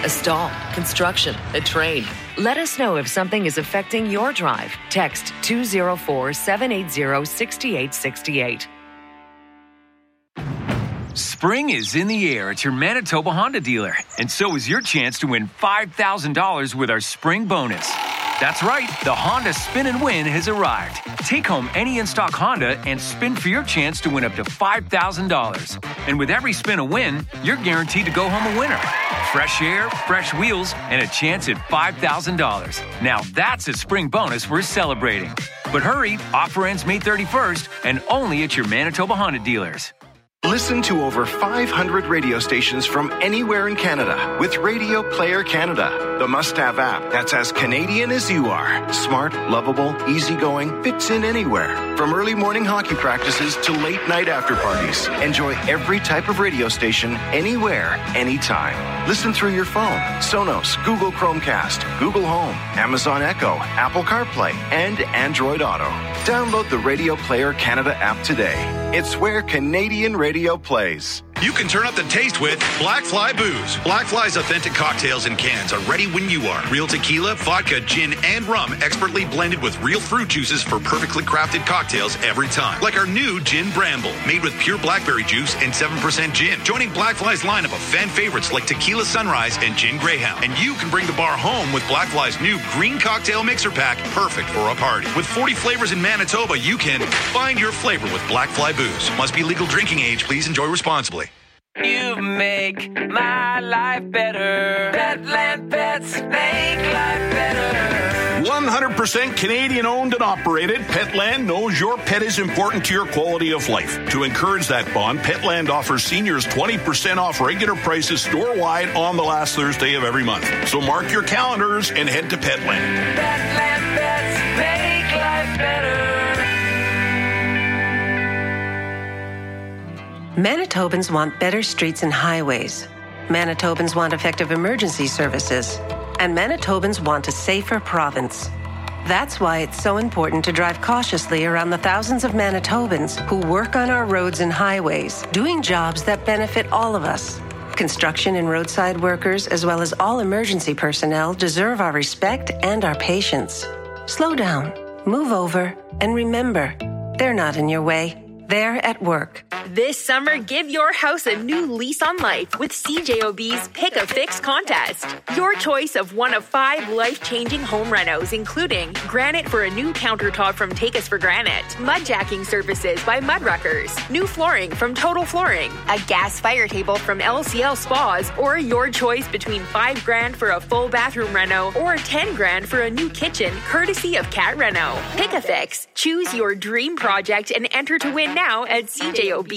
a stall, construction, a train. Let us know if something is affecting your drive. Text 204-780-6868. Spring is in the air at your Manitoba Honda dealer, and so is your chance to win $5,000 with our spring bonus. That's right, the Honda Spin and Win has arrived. Take home any in-stock Honda and spin for your chance to win up to $5,000. And with every spin a win, you're guaranteed to go home a winner. Fresh air, fresh wheels, and a chance at $5,000. Now that's a spring bonus we're celebrating. But hurry, offer ends May 31st and only at your Manitoba Honda dealers. Listen to over 500 radio stations from anywhere in Canada with Radio Player Canada, the must-have app that's as Canadian as you are. Smart, lovable, easygoing, fits in anywhere. From early morning hockey practices to late night after parties. Enjoy every type of radio station, anywhere, anytime. Listen through your phone, Sonos, Google Chromecast, Google Home, Amazon Echo, Apple CarPlay, and Android Auto. Download the Radio Player Canada app today. It's where Canadian radio plays. You can turn up the taste with Black Fly Booze. Black Fly's authentic cocktails and cans are ready when you are. Real tequila, vodka, gin, and rum expertly blended with real fruit juices for perfectly crafted cocktails every time. Like our new Gin Bramble, made with pure blackberry juice and 7% gin. Joining Black Fly's lineup of fan favorites like Tequila Sunrise and Gin Greyhound. And you can bring the bar home with Black Fly's new Green Cocktail Mixer Pack, perfect for a party. With 40 flavors in Manitoba, you can find your flavor with Black Fly Booze. Must be legal drinking age. Please enjoy responsibly. You make my life better. Petland Pets make life better. 100% Canadian owned and operated, Petland knows your pet is important to your quality of life. To encourage that bond, Petland offers seniors 20% off regular prices store-wide on the last Thursday of every month. So mark your calendars and head to Petland. Petland Pets make life better. Manitobans want better streets and highways. Manitobans want effective emergency services. And Manitobans want a safer province. That's why it's so important to drive cautiously around the thousands of Manitobans who work on our roads and highways, doing jobs that benefit all of us. Construction and roadside workers, as well as all emergency personnel, deserve our respect and our patience. Slow down, move over, and remember, they're not in your way. They're at work. This summer, give your house a new lease on life with CJOB's Pick a Fix contest. Your choice of one of 5 life-changing home renos, including granite for a new countertop from Take Us for Granite, mudjacking services by Mudruckers, new flooring from Total Flooring, a gas fire table from LCL Spas, or your choice between $5,000 for a full bathroom reno or $10,000 for a new kitchen, courtesy of Cat Reno. Pick a Fix. Choose your dream project and enter to win now at CJOB.com.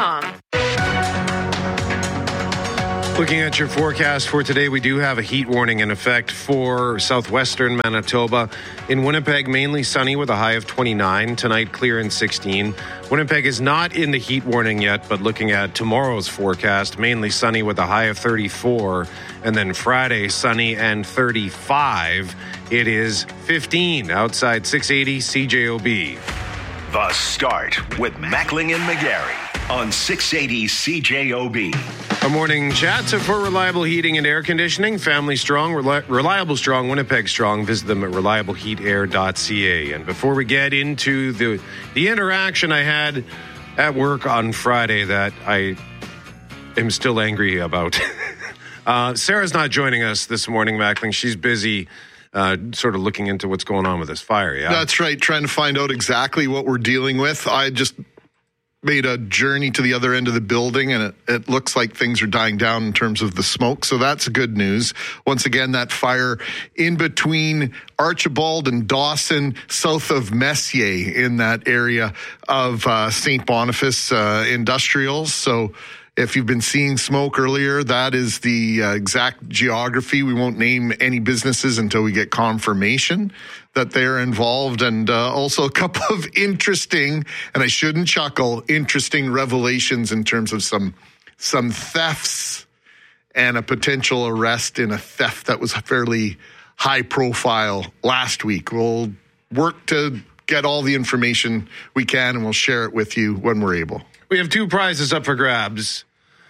Looking at your forecast for today, we do have a heat warning in effect for southwestern Manitoba. In Winnipeg, mainly sunny with a high of 29. Tonight, clear and 16. Winnipeg is not in the heat warning yet, but looking at tomorrow's forecast, mainly sunny with a high of 34. And then Friday, sunny and 35. It is 15 outside 680 CJOB. The Start with Mackling and McGarry on 680 CJOB. A morning chat for Reliable Heating and Air Conditioning. Family strong, reliable strong, Winnipeg strong. Visit them at reliableheatair.ca. And before we get into the interaction I had at work on Friday that I am still angry about. Sarah's not joining us this morning, Mackling. She's busy sort of looking into what's going on with this fire, yeah? That's right, trying to find out exactly what we're dealing with. I just made a journey to the other end of the building, and it looks like things are dying down in terms of the smoke, so that's good news. Once again, that fire in between Archibald and Dawson, south of Messier, in that area of St. Boniface Industrials, so if you've been seeing smoke earlier, that is the exact geography. We won't name any businesses until we get confirmation that they're involved. And also a couple of interesting, and I shouldn't chuckle, interesting revelations in terms of some thefts and a potential arrest in a theft that was fairly high profile last week. We'll work to get all the information we can, and we'll share it with you when we're able. We have 2 prizes up for grabs.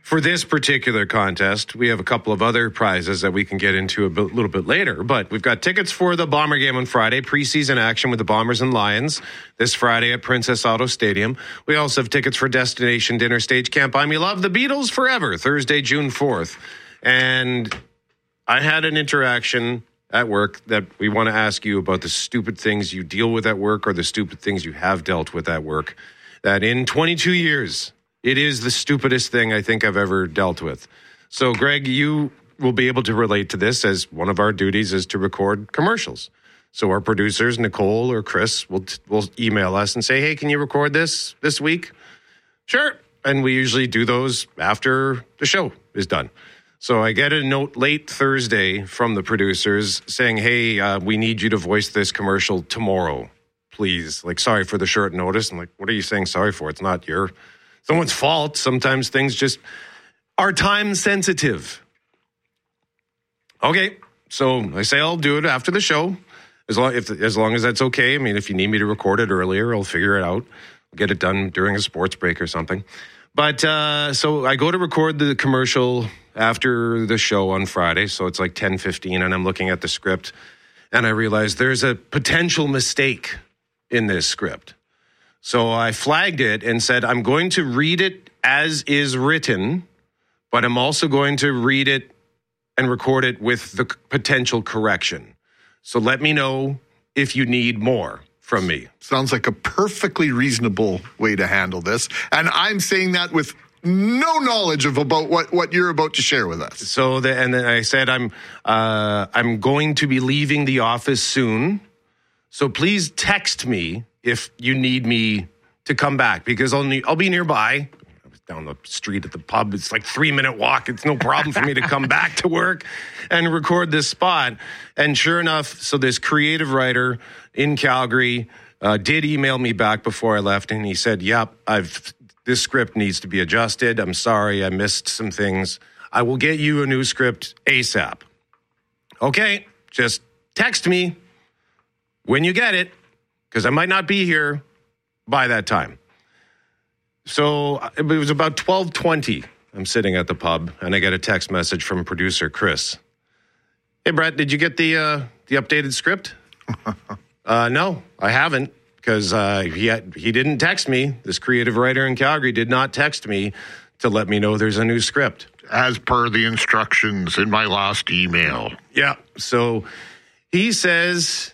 For this particular contest, we have a couple of other prizes that we can get into a little bit later. But we've got tickets for the Bomber game on Friday, preseason action with the Bombers and Lions this Friday at Princess Auto Stadium. We also have tickets for Destination Dinner Stage Camp I Me Love the Beatles Forever, Thursday, June 4th. And I had an interaction at work that we want to ask you about the stupid things you deal with at work or the stupid things you have dealt with at work. That in 22 years... it is the stupidest thing I think I've ever dealt with. So, Greg, you will be able to relate to this, as one of our duties is to record commercials. So our producers, Nicole or Chris, will email us and say, hey, can you record this week? Sure. And we usually do those after the show is done. So I get a note late Thursday from the producers saying, hey, we need you to voice this commercial tomorrow, please. Like, sorry for the short notice. I'm like, what are you saying sorry for? It's not someone's fault. Sometimes things just are time sensitive. Okay, so I say I'll do it after the show, as long as that's okay. I mean, if you need me to record it earlier, I'll figure it out. I'll get it done during a sports break or something. But so I go to record the commercial after the show on Friday, so it's like 10:15, and I'm looking at the script, and I realize there's a potential mistake in this script. So I flagged it and said, I'm going to read it as is written, but I'm also going to read it and record it with the potential correction. So let me know if you need more from me. Sounds like a perfectly reasonable way to handle this. And I'm saying that with no knowledge about what you're about to share with us. So and then I said, I'm going to be leaving the office soon. So please text me if you need me to come back, because I'll be nearby. I was down the street at the pub. It's like 3-minute walk. It's no problem for me to come back to work and record this spot. And sure enough, so this creative writer in Calgary did email me back before I left, and he said, yep, this script needs to be adjusted. I'm sorry, I missed some things. I will get you a new script ASAP. Okay, just text me when you get it, because I might not be here by that time. So it was about 12:20. I'm sitting at the pub, and I get a text message from producer Chris. Hey, Brett, did you get the updated script? No, I haven't, because he didn't text me. This creative writer in Calgary did not text me to let me know there's a new script. As per the instructions in my last email. Yeah, so he sends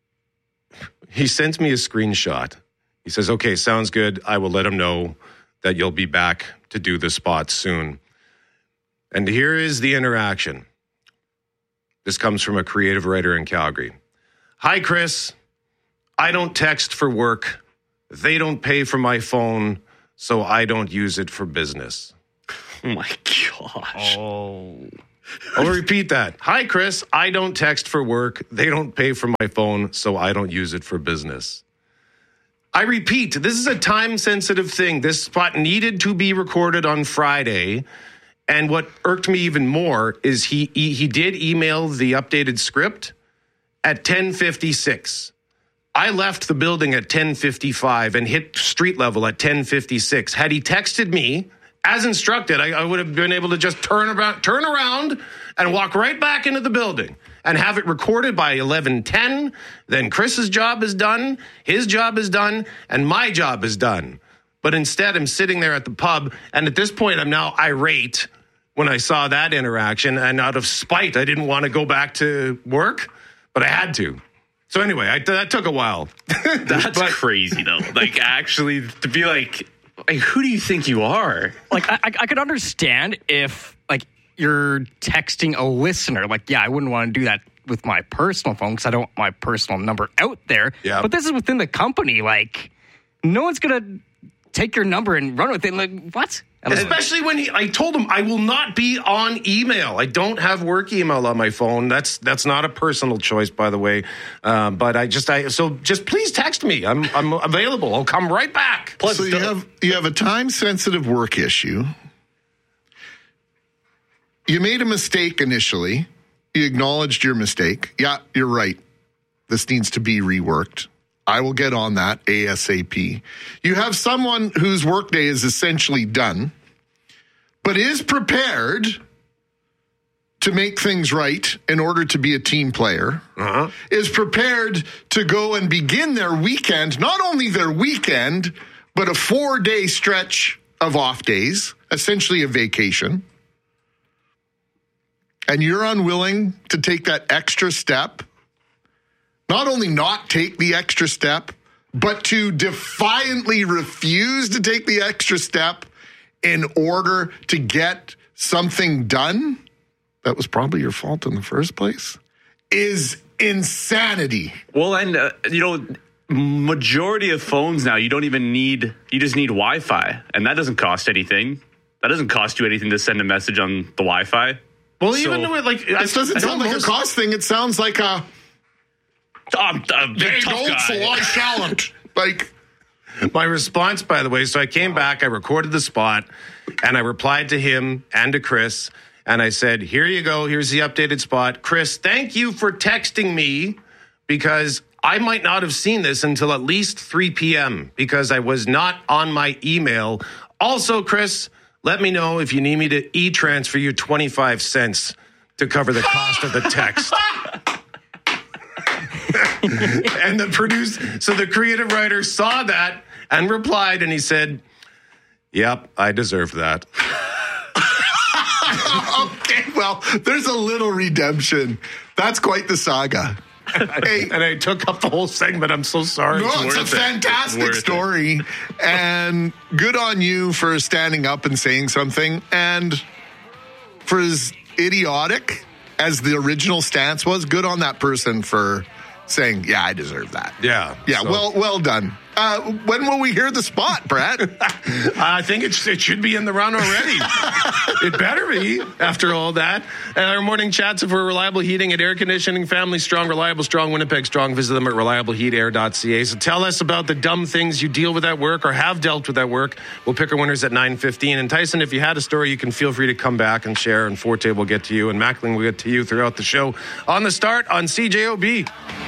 me a screenshot. He says, okay, sounds good. I will let him know that you'll be back to do the spot soon. And here is the interaction. This comes from a creative writer in Calgary. Hi, Chris. I don't text for work. They don't pay for my phone, so I don't use it for business. Oh, my gosh. Oh. I'll repeat that. Hi, Chris. I don't text for work. They don't pay for my phone, so I don't use it for business. I repeat, this is a time-sensitive thing. This spot needed to be recorded on Friday. And what irked me even more is he did email the updated script at 10:56. I left the building at 10:55 and hit street level at 10:56. Had he texted me as instructed, I would have been able to just turn around and walk right back into the building and have it recorded by 11:10. Then Chris's job is done, his job is done, and my job is done. But instead, I'm sitting there at the pub, and at this point, I'm now irate when I saw that interaction, and out of spite, I didn't want to go back to work, but I had to. So anyway, that took a while. That's crazy, though. Like, actually, to be like, who do you think you are? Like, I could understand if, like, you're texting a listener. Like, yeah, I wouldn't want to do that with my personal phone because I don't want my personal number out there. Yeah. But this is within the company. Like, no one's going to take your number and run with it. Like, what? Especially when I told him I will not be on email. I don't have work email on my phone. That's not a personal choice, by the way. But so just please text me. I'm available. I'll come right back. Plus, so you have a time sensitive work issue. You made a mistake initially. You acknowledged your mistake. Yeah, you're right. This needs to be reworked. I will get on that ASAP. You have someone whose workday is essentially done, but is prepared to make things right in order to be a team player, is prepared to go and begin their weekend, not only their weekend, but a 4-day stretch of off days, essentially a vacation, and you're unwilling to take that extra step, not only not take the extra step, but to defiantly refuse to take the extra step in order to get something done that was probably your fault in the first place, is insanity. Well, and, majority of phones now, you just need Wi-Fi, and that doesn't cost anything. That doesn't cost you anything to send a message on the Wi-Fi. Well, even though it doesn't sound like a cost thing. It sounds like a big tough guy. So I shallant. Like, my response, by the way, so I came back, I recorded the spot, and I replied to him and to Chris, and I said, here you go, here's the updated spot. Chris, thank you for texting me, because I might not have seen this until at least 3 p.m. because I was not on my email. Also, Chris, let me know if you need me to e-transfer you 25 cents to cover the cost of the text. And the creative writer saw that and replied, and he said, yep, I deserve that. Okay, well, there's a little redemption. That's quite the saga. Hey, and I took up the whole segment. I'm so sorry. No, it's a fantastic story. And good on you for standing up and saying something. And for as idiotic as the original stance was, good on that person for saying, yeah, I deserve that. Yeah. Yeah, so. well done. When will we hear the spot, Brad? I think it should be in the run already. It better be, after all that. And our morning chats are for Reliable Heating and Air Conditioning. Family strong, reliable, strong, Winnipeg strong. Visit them at reliableheatair.ca. So tell us about the dumb things you deal with at work or have dealt with at work. We'll pick our winners at 9:15. And Tyson, if you had a story, you can feel free to come back and share. And Forte will get to you. And Mackling will get to you throughout the show. On the start on CJOB.